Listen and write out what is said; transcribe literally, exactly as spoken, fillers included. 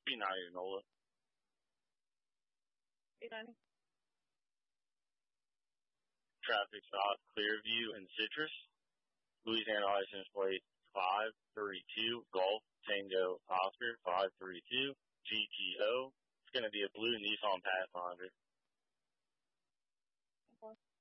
B ninety Nola. B ninety. Traffic stop Clearview and Citrus. Louisiana license plate five three two Golf Tango Oscar five three two G T O. It's going to be a blue Nissan Pathfinder. Okay.